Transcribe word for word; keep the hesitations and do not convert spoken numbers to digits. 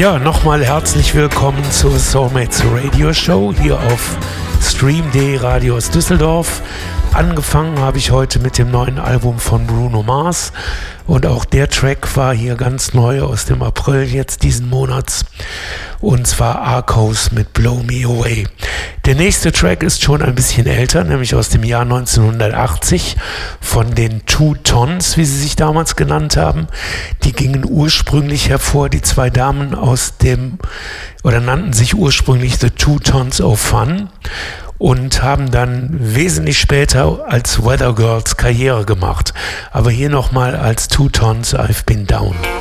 Ja, nochmal herzlich willkommen zur Soulmates Radio Show hier auf Stream punkt de Radio aus Düsseldorf. Angefangen habe ich heute mit dem neuen Album von Bruno Mars und auch der Track war hier ganz neu aus dem April jetzt diesen Monats und zwar Arcos mit Blow Me Away. Der nächste Track ist schon ein bisschen älter, nämlich aus dem Jahr neunzehnhundertachtzig von den Two Tons, wie sie sich damals genannt haben. Die gingen ursprünglich hervor, die zwei Damen aus dem, oder nannten sich ursprünglich The Two Tons of Fun und haben dann wesentlich später als Weather Girls Karriere gemacht. Aber hier nochmal als Two Tons I've Been Down.